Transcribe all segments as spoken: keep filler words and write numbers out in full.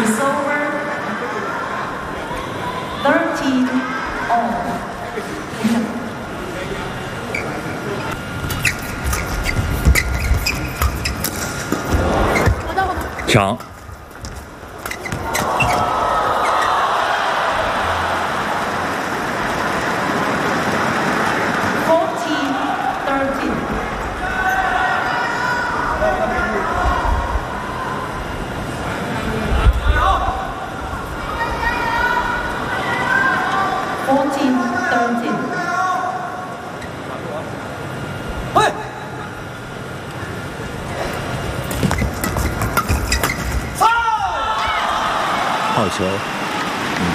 It's over. thirteen all. 抢。 好球，嗯，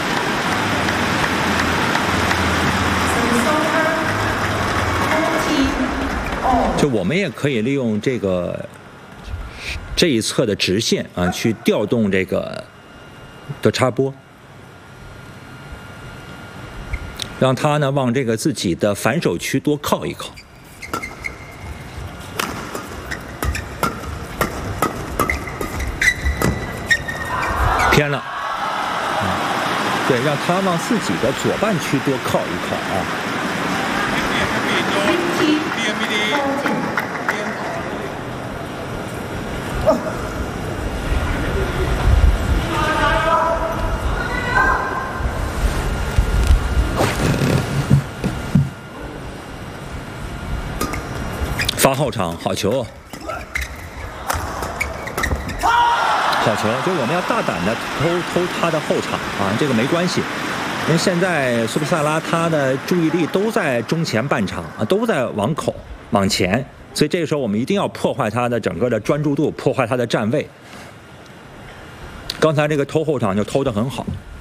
就我们也可以利用这个这一侧的直线啊，去调动这个的插播，让他呢往这个自己的反手区多靠一靠。 偏了，嗯，对，让他往自己的左半区多靠一靠啊。发后场，好球！ 好球！就我们要大胆的偷偷他的后场啊，这个没关系，因为现在苏布萨拉他的注意力都在中前半场啊，都在往口往前，所以这个时候我们一定要破坏他的整个的专注度，破坏他的站位。刚才这个偷后场就偷得很好。